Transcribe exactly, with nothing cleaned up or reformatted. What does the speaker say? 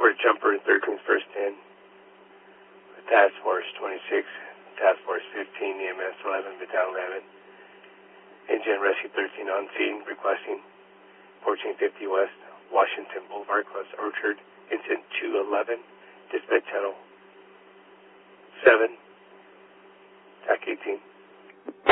Force Jumper, thirteenth First ten. Task Force twenty-six, Task Force fifteen, E M S eleven, Battalion eleven. Engine Rescue thirteen on scene, requesting fourteen fifty West, Washington Boulevard, West Orchard, incident two eleven, dispatch channel seven, T A C eighteen.